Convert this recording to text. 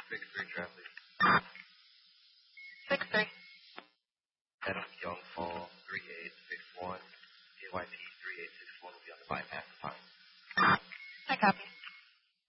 6-3 traffic. 6-3. Adam Young Fall 3861. KYP 3861 will be on the bypass time. I copy.